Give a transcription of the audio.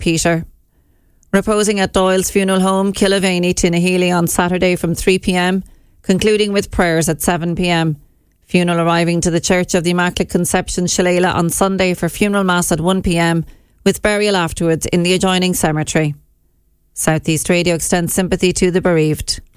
Peter. Reposing at Doyle's funeral home, Killavaney, Tinahely on Saturday from 3 p.m, concluding with prayers at 7 p.m. Funeral arriving to the Church of the Immaculate Conception, Shillelagh on Sunday for funeral mass at 1 p.m, with burial afterwards in the adjoining cemetery. South East Radio extends sympathy to the bereaved.